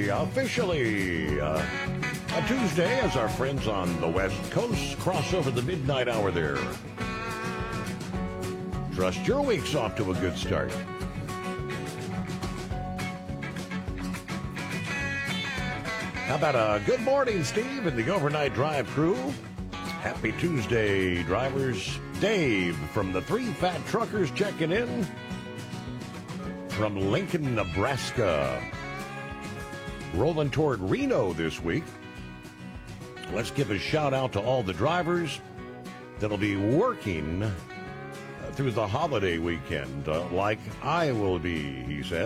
Officially a Tuesday as our friends on the West Coast cross over the midnight hour there. Trust your week's off to a good start. How about a good morning, Steve, and the overnight drive crew? Happy Tuesday, drivers. Dave from the Three Fat Truckers checking in from Lincoln, Nebraska. Rolling toward Reno this week. Let's give a shout out to all the drivers that'll be working through the holiday weekend, like I will be, he says.